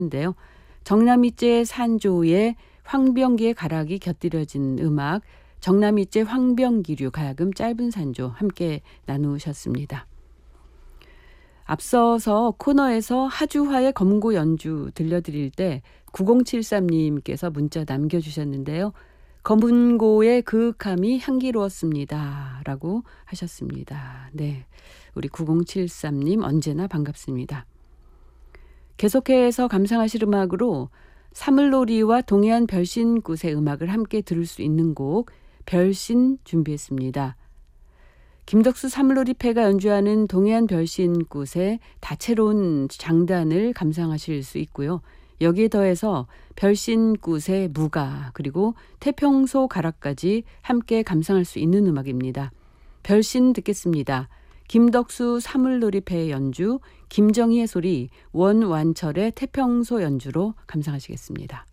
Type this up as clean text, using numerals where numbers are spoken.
인데요. 정남이째 산조의 황병기의 가락이 곁들여진 음악, 정남이째 황병기류 가야금 짧은 산조 함께 나누셨습니다. 앞서서 코너에서 하주화의 검고 연주 들려드릴 때 9073님께서 문자 남겨주셨는데요. 검은고의 그윽함이 향기로웠습니다. 라고 하셨습니다. 네, 우리 9073님 언제나 반갑습니다. 계속해서 감상하실 음악으로 사물놀이와 동해안 별신굿의 음악을 함께 들을 수 있는 곡 별신 준비했습니다. 김덕수 사물놀이패가 연주하는 동해안 별신굿의 다채로운 장단을 감상하실 수 있고요. 여기에 더해서 별신굿의 무가 그리고 태평소 가락까지 함께 감상할 수 있는 음악입니다. 별신 듣겠습니다. 김덕수 사물놀이패의 연주, 김정희의 소리, 원완철의 태평소 연주로 감상하시겠습니다.